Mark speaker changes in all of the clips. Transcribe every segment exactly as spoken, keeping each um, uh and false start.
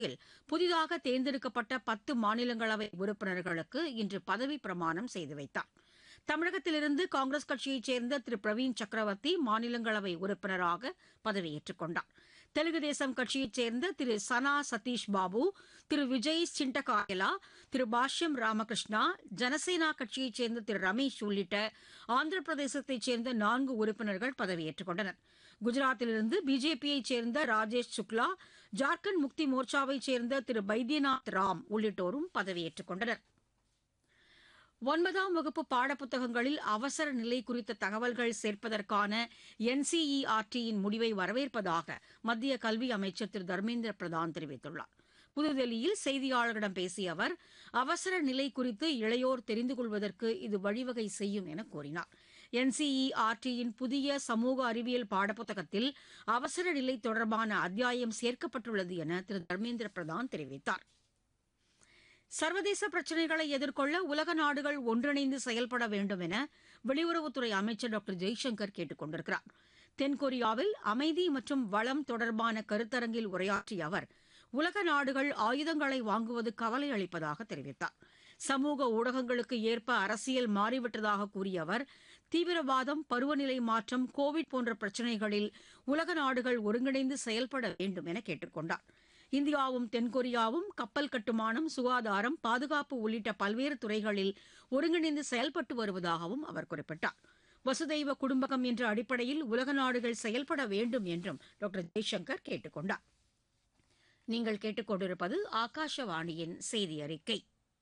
Speaker 1: நிகழ்ச்சியில் புதிதாக தேர்ந்தெடுக்கப்பட்ட பத்து மாநிலங்களவை உறுப்பினர்களுக்கு இன்று பதவிப் பிரமாணம் செய்து வைத்தார். தமிழகத்திலிருந்து காங்கிரஸ் கட்சியைச் சேர்ந்த திரு பிரவீன் சக்கரவர்த்தி மாநிலங்களவை உறுப்பினராக பதவியேற்றுக் கொண்டார். தெலுங்கு தேசம் கட்சியைச் சேர்ந்த திரு சனா சதீஷ் பாபு, திரு விஜய் சிண்டகாயலா, திரு பாஷ்யம் ராமகிருஷ்ணா, ஜனசேனா கட்சியைச் சேர்ந்த திரு ரமேஷ் உள்ளிட்ட ஆந்திர பிரதேசத்தைச் சேர்ந்த நான்கு உறுப்பினர்கள் பதவியேற்றுக் கொண்டனர். குஜராத்திலிருந்து பிஜேபியைச் சேர்ந்த ராஜேஷ் சுக்லா, ஜார்க்கண்ட் முக்தி மோர்ச்சாவைச் சேர்ந்த திரு பைத்யநாத் ராம் உள்ளிட்டோரும் பதவியேற்றுக் கொண்டனர். ஒன்பதாம் வகுப்பு பாடப்புத்தகங்களில் அவசர நிலை குறித்த தகவல்கள் சேர்ப்பதற்கான என்சிஇஆர்டியின் முடிவை வரவேற்பதாக மத்திய கல்வி அமைச்சர் திரு தர்மேந்திர பிரதான் தெரிவித்துள்ளார். புதுதில்லியில் செய்தியாளர்களிடம் பேசிய அவர், அவசர நிலை குறித்து இளையோர் தெரிந்து கொள்வதற்கு இது வழிவகை செய்யும் என கூறினார். என்சிஇஆர்டியின் புதிய சமூக அறிவியல் பாடப்புத்தகத்தில் அவசர நிலை தொடர்பான அத்தியாயம் சேர்க்கப்பட்டுள்ளது என திரு தர்மேந்திர பிரதான் தெரிவித்தார். சர்வதேச பிரச்சினைகளை எதிர்கொள்ள உலக நாடுகள் ஒன்றிணைந்து செயல்பட வேண்டும் என வெளியுறவுத்துறை அமைச்சர் டாக்டர் ஜெய்சங்கர் கேட்டுக் கொண்டிருக்கிறார். தென்கொரியாவில் அமைதி மற்றும் வளம் தொடர்பான கருத்தரங்கில் உரையாற்றிய அவர், உலக நாடுகள் ஆயுதங்களை வாங்குவது கவலை அளிப்பதாக தெரிவித்தார். சமூக ஊடகங்களுக்கு ஏற்ப அரசியல் மாறிவிட்டதாக கூறிய அவர், தீவிரவாதம், பருவநிலை மாற்றம், கோவிட் போன்ற பிரச்சினைகளில் உலக நாடுகள் ஒருங்கிணைந்து செயல்பட வேண்டும் என கேட்டுக் கொண்டார். இந்தியாவும் தென்கொரியாவும் கப்பல் கட்டுமானம், சுகாதாரம், பாதுகாப்பு உள்ளிட்ட பல்வேறு துறைகளில் ஒருங்கிணைந்து செயல்பட்டு வருவதாகவும் அவர் குறிப்பிட்டார். வசுதெய்வ குடும்பகம் என்ற அடிப்படையில் உலக நாடுகள் செயல்பட வேண்டும் என்றும் டாக்டர் ஜெய்சங்கர் கேட்டுக் கொண்டார். நீங்கள் கேட்டுக்கொண்டிருப்பது ஆகாஷவாணியின் செய்தி அறிக்கை.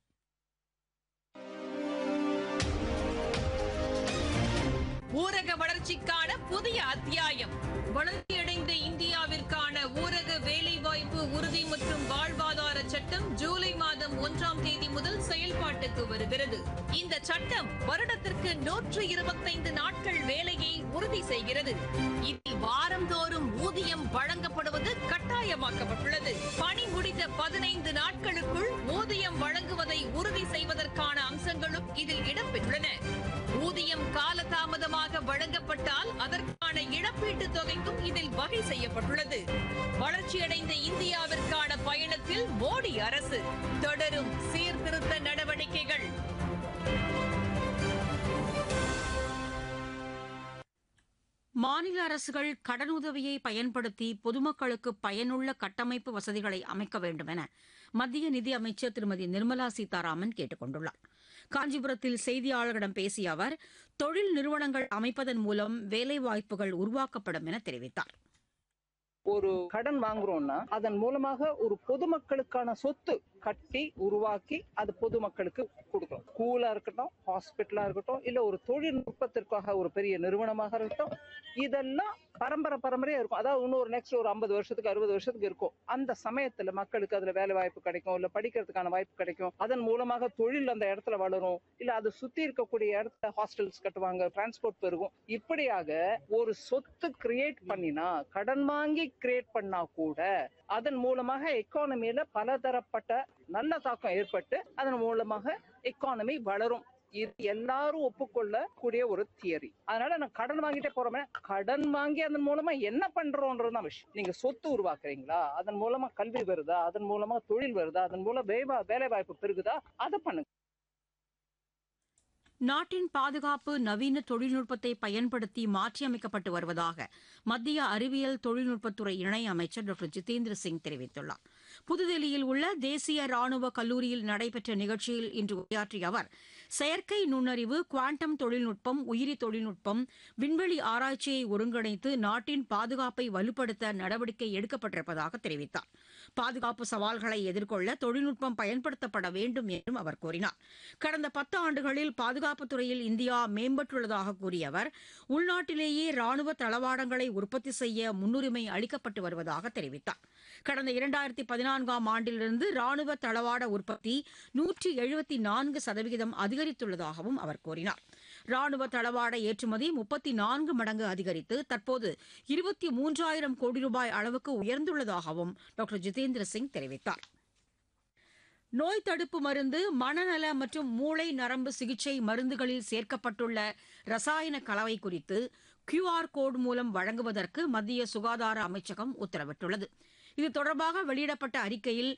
Speaker 2: ஊரக வளர்ச்சிக்கான புதிய அத்தியாயம். வளர்ச்சியடைந்த இந்தியாவிற்கான ஊரக வேலைவாய்ப்பு உறுதி மற்றும் வாழ்வாதார சட்டம் ஜூலை மாதம் ஒன்றாம் தேதி முதல் செயல்பாட்டுக்கு வருகிறது. இந்த சட்டம் வருடத்திற்கு நூற்று இருபத்தைந்து நாட்கள் வேலையை உறுதி செய்கிறது. இதில் வாரந்தோறும் ஊதியம் வழங்கப்படுவது கட்டாயமாக்கப்பட்டுள்ளது. பணி முடிந்த பதினைந்து நாட்களுக்குள் ஊதியம் வழங்குவதை உறுதி செய்வதற்கான அம்சங்களும் இதில் இடம்பெற்றுள்ளன. ஊதியம் காலதாமதமாக வழங்கப்பட்டால் அதற்கான இழப்பீட்டுத் தொகைக்கும் இதில் வகை செய்யப்பட்டுள்ளது. வளர்ச்சியடைந்த இந்தியாவிற்கான பயணத்தில் மோடி அரசு தொடரும் சீர்திருத்த நடவடிக்கைகள்.
Speaker 1: மாநில அரசுகள் கடனுதவியை பயன்படுத்தி பொதுமக்களுக்கு பயனுள்ள கட்டமைப்பு வசதிகளை அமைக்க வேண்டும் என மத்திய நிதி அமைச்சர் திருமதி நிர்மலா சீதாராமன் கேட்டுக் கொண்டுள்ளார். காஞ்சிபுரத்தில் செய்தியாளர்களிடம் பேசிய அவர், தொழில் நிறுவனங்கள் அமைப்பதன் மூலம் வேலைவாய்ப்புகள் உருவாக்கப்படும் என தெரிவித்தார்.
Speaker 3: ஒரு கடன் வாங்குறோம்னா அதன் மூலமாக ஒரு பொதுமக்களுக்கான சொத்து கட்டி உருவாக்கி அது பொதுமக்களுக்கு கொடுக்கணும். ஸ்கூலா இருக்கட்டும், ஹாஸ்பிட்டலா இருக்கட்டும், இல்ல ஒரு தொழில்நுட்பத்திற்காக ஒரு பெரிய நிறுவனமாக இருக்கட்டும், இதெல்லாம் பரம்பரை பரம்பரையா இருக்கும். அதாவது இன்னொரு நெக்ஸ்ட் ஒரு ஐம்பது வருஷத்துக்கு அறுபது வருஷத்துக்கு இருக்கும். அந்த சமயத்துல மக்களுக்கு அதுல வேலை வாய்ப்பு கிடைக்கும், இல்ல படிக்கிறதுக்கான வாய்ப்பு கிடைக்கும். அதன் மூலமாக தொழில் அந்த இடத்துல வளரும், இல்ல அது சுத்தி இருக்கக்கூடிய இடத்துல ஹாஸ்டல்ஸ் கட்டுவாங்க, டிரான்ஸ்போர்ட் பெருகும். இப்படியாக ஒரு சொத்து கிரியேட் பண்ணினா, கடன் வாங்கி கிரியேட் பண்ணா கூட அதன் மூலமாக எக்கானமியில பலதரப்பட்ட நல்ல தாக்கம் ஏற்பட்டு அதன் மூலமாக எக்கானமி வளரும். இது எல்லாரும் ஒப்புக்கொள்ள கூடிய ஒரு தியரி. அதனால நான் கடன் வாங்கிட்டே போறோமே, கடன் வாங்கி அதன் மூலமா என்ன பண்றோம்ன்றதுதான் விஷயம். நீங்க சொத்து உருவாக்குறீங்களா, அதன் மூலமா கல்வி வருதா, அதன் மூலமா தொழில் வருதா, அதன் மூலம் வேலை வாய்ப்பு பெருகுதா, அதை பண்ணுங்க.
Speaker 1: நாட்டின் பாதுகாப்பு நவீன தொழில்நுட்பத்தை பயன்படுத்தி மாற்றியமைக்கப்பட்டு வருவதாக மத்திய அறிவியல் தொழில்நுட்பத்துறை இணை அமைச்சர் டாக்டர் ஜிதேந்திர சிங் தெரிவித்துள்ளார். புதுதில்லியில் உள்ள தேசிய ராணுவ கல்லூரியில் நடைபெற்ற நிகழ்ச்சியில் இன்று உரையாற்றிய அவர், செயற்கை நுண்ணறிவு, குவாண்டம் தொழில்நுட்பம், உயிரி தொழில்நுட்பம், விண்வெளி ஆராய்ச்சியை ஒருங்கிணைத்து நாட்டின் பாதுகாப்பை வலுப்படுத்த நடவடிக்கை எடுக்கப்பட்டிருப்பதாக தெரிவித்தார். பாதுகாப்பு சவால்களை எதிர்கொள்ள தொழில்நுட்பம் பயன்படுத்தப்பட வேண்டும் என்றும் அவர் கூறினார். கடந்த பத்து ஆண்டுகளில் பாதுகாப்புத் துறையில் இந்தியா மேம்பட்டுள்ளதாக கூறிய அவர், உள்நாட்டிலேயே ராணுவ தளவாடங்களை உற்பத்தி செய்ய முன்னுரிமை அளிக்கப்பட்டு வருவதாக தெரிவித்தார். கடந்த இரண்டாயிரத்தி பதினான்காம் ஆண்டிலிருந்து ராணுவ தளவாட உற்பத்தி நூற்றி எழுபத்தி நான்கு சதவீதம் அதிகரித்துள்ளதாகவும் அவர் கூறினார். ராணுவ தளவாட ஏற்றுமதி முப்பத்தி நான்கு மடங்கு அதிகரித்து தற்போது இருபத்தி மூன்றாயிரம் கோடி ரூபாய் அளவுக்கு உயர்ந்துள்ளதாகவும் டாக்டர் ஜிதேந்திர சிங் தெரிவித்தார். நோய் தடுப்பு மருந்து, மனநல மற்றும் மூளை நரம்பு சிகிச்சை மருந்துகளில் சேர்க்கப்பட்டுள்ள ரசாயன கலவை குறித்து கியூஆர் கோடு மூலம் வழங்குவதற்கு மத்திய சுகாதார அமைச்சகம் உத்தரவிட்டுள்ளது. இது தொடர்பாக வெளியிடப்பட்ட அறிக்கையில்